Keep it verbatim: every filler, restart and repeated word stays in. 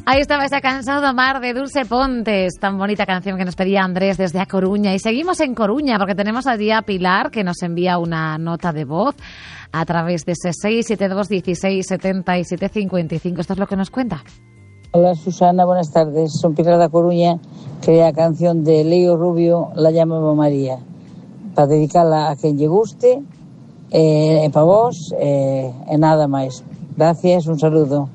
Ahí estaba esa Cansado Mar de Dulce Pontes, tan bonita canción que nos pedía Andrés desde A Coruña. Y seguimos en Coruña porque tenemos allí a Pilar, que nos envía una nota de voz a través de ese seis siete dos, dieciséis, setenta y siete, cincuenta y cinco. Esto es lo que nos cuenta. Hola Susana, buenas tardes. Son Pilar de A Coruña, que la canción de Leo Rubio la llamaba María, para dedicarla a quien lle guste, eh, para vos, eh, e nada máis. Gracias, un saludo.